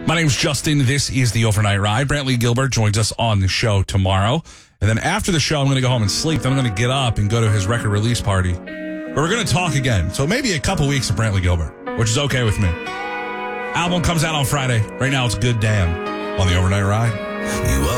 My name's Justin. This is the Overnight Ride. Brantley Gilbert joins us on the show tomorrow. And then after the show, I'm going to go home and sleep. Then I'm going to get up and go to his record release party. But we're going to talk again. So maybe a couple weeks of Brantley Gilbert, which is okay with me. Album comes out on Friday. Right now it's Good Damn on the Overnight Ride.